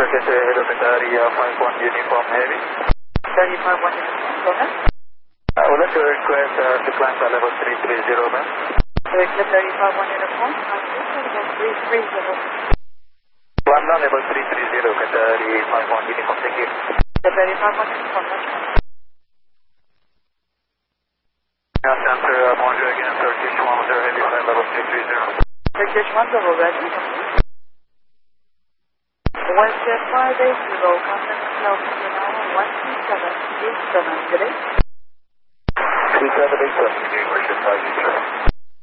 Okay, so hello, Qatar, 51 Uniform Heavy. 35 uniform, go ahead. I would like to request to climb to level 330, ma'am. Director 35 uniform, level 330. Climb down level 330, Qatar, 51 Uniform, thank you. The 35 uniform, Now, center, bonjour again, Turkish 10 Heavy, flight level 330. Turkish 10, ready. Western 580, contact altitude now 12787 today. 3787, Western 580.